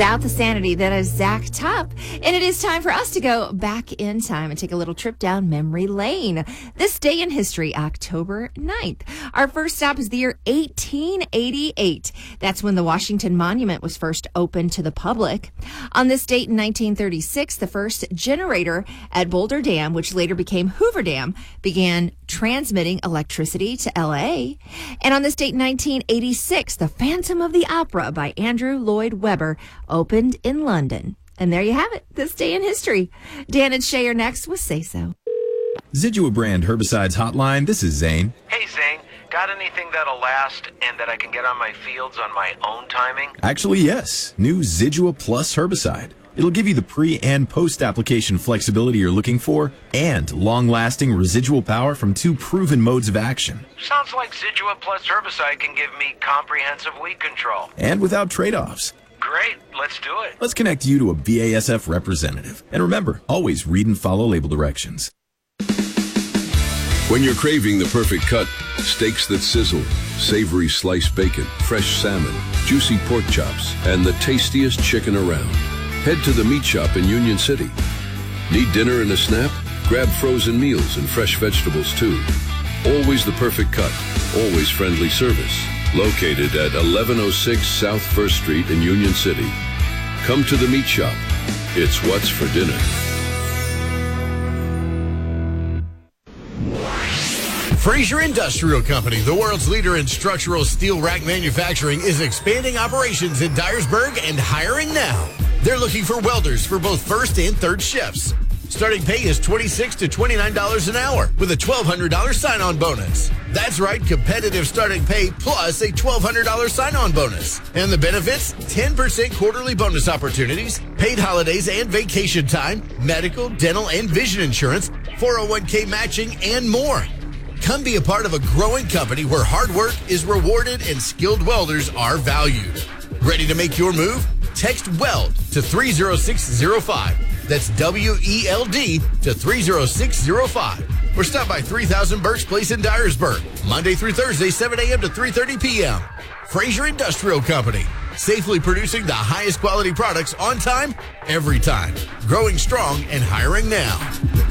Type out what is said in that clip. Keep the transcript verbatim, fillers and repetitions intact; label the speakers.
Speaker 1: South of Sanity, that is Zach Tupp. And it is time for us to go back in time and take a little trip down memory lane. This day in history, October ninth. Our first stop is the year eighteen eighty-eight. That's when the Washington Monument was first opened to the public. On this date in nineteen thirty-six, the first generator at Boulder Dam, which later became Hoover Dam, began transmitting electricity to L A. And on this date in nineteen eighty-six, the Phantom of the Opera by Andrew Lloyd Webber opened in London. And there you have it, this day in history. Dan and Shay are next with Say So.
Speaker 2: Zidua brand herbicides hotline. This is Zane.
Speaker 3: Hey, Zane. Got anything that'll last and that I can get on my fields on my own timing?
Speaker 2: Actually, yes. New Zidua Plus herbicide. It'll give you the pre- and post-application flexibility you're looking for and long-lasting residual power from two proven modes of action.
Speaker 3: Sounds like Zidua Plus herbicide can give me comprehensive weed control.
Speaker 2: And without trade-offs.
Speaker 3: Great. Let's do it.
Speaker 2: Let's connect you to a B A S F representative. And remember, always read and follow label directions.
Speaker 4: When you're craving the perfect cut, steaks that sizzle, savory sliced bacon, fresh salmon, juicy pork chops, and the tastiest chicken around, head to the Meat Shop in Union City. Need dinner and a snap? Grab frozen meals and fresh vegetables too. Always the perfect cut, always friendly service. Located at eleven oh six South First Street in Union City. Come to the Meat Shop. It's what's for dinner.
Speaker 5: Fraser Industrial Company, the world's leader in structural steel rack manufacturing, is expanding operations in Dyersburg and hiring now. They're looking for welders for both first and third shifts. Starting pay is twenty-six to twenty-nine dollars an hour with a twelve hundred dollars sign-on bonus. That's right, competitive starting pay plus a twelve hundred dollars sign-on bonus. And the benefits, ten percent quarterly bonus opportunities, paid holidays and vacation time, medical, dental, and vision insurance, four oh one k matching, and more. Come be a part of a growing company where hard work is rewarded and skilled welders are valued. Ready to make your move? Text WELD to three oh six oh five. That's W E L D to three oh six oh five. Or stop by three thousand Birch Place in Dyersburg, Monday through Thursday, seven a.m. to three thirty p.m. Fraser Industrial Company, safely producing the highest quality products on time, every time. Growing strong and hiring now.